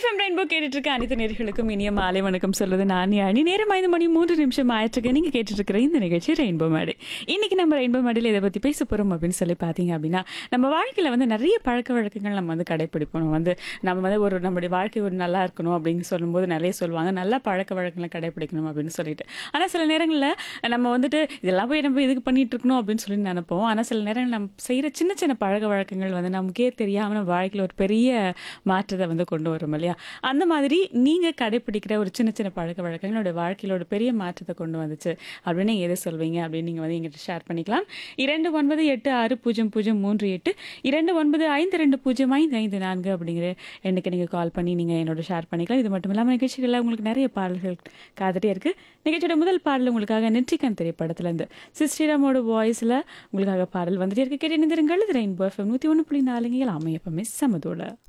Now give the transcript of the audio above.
FM rainbow கேட்டுட்டு இருக்க அனைத்து நேர்களுக்கும் இனிய மாலை வணக்கம் சொல்றது நான் அணி நேரம் 5 மணி 3 நிமிஷம் ஆயிட்டிருக்கு. நீங்க கேட்டுட்டு இருக்கிற இந்த நிகழ்ச்சி ரெயின்போ மேடை. இன்னைக்கு நம்ம ரெயின்போ மேடையில் இதை பத்தி பேச போறோம் அப்படின்னு சொல்லி பாத்தீங்க அப்படின்னா, நம்ம வாழ்க்கையில வந்து நிறைய பழக்க வழக்கங்கள் நம்ம வந்து கடைபிடிப்போம். நம்ம வந்து நம்மளுடைய வாழ்க்கை ஒரு நல்லா இருக்கணும் அப்படின்னு சொல்லும்போது நிறைய சொல்லுவாங்க, நல்ல பழக்க வழக்கங்களை கடைபிடிக்கணும் அப்படின்னு சொல்லிட்டு. ஆனா சில நேரங்களில் நம்ம வந்துட்டு இதெல்லாம் போய் நம்ம இதுக்கு பண்ணிட்டு இருக்கணும் அப்படின்னு சொல்லி நினைப்போம். ஆனா சில நேரங்கள் நம்ம செய்யற சின்ன சின்ன பழக்க வழக்கங்கள் வந்து நமக்கே தெரியாம நம்ம வாழ்க்கையில ஒரு பெரிய மாற்றத்தை வந்து கொண்டு வரும் இல்லையா? அந்த மாதிரி நீங்க கடைபிடிக்கிற ஒரு சின்ன சின்ன பழக்க வழக்கங்களோட வாழ்க்கையில ஒரு பெரிய மாற்றத்தை கொண்டு வந்துச்சு அப்படின்னு நீங்க எதை சொல்வீங்க அப்படின்னு நீங்க வந்து எங்கிட்ட ஷேர் பண்ணிக்கலாம். 29860038 2952055554 அப்படிங்கிற எண்ணுக்கு நீங்க கால் பண்ணி நீங்க என்னோட ஷேர் பண்ணிக்கலாம். இது மட்டும் இல்லாமல் நிகழ்ச்சிகள்ல உங்களுக்கு நிறைய பாடல்கள் காத்துட்டே இருக்கு. நிகழ்ச்சியோட முதல் பாடல் உங்களுக்காக நெற்றிக்கண் திரைப்படத்துல இருந்து சிஸ்டிராமோட வாய்ஸ்ல உங்களுக்காக பாடல் வந்துட்டே இருக்கு. கேட்டு நிந்திருங்கள். இது ரெயின்போ எஃப்எம் 101.4 அமையப்பமே சமதோட.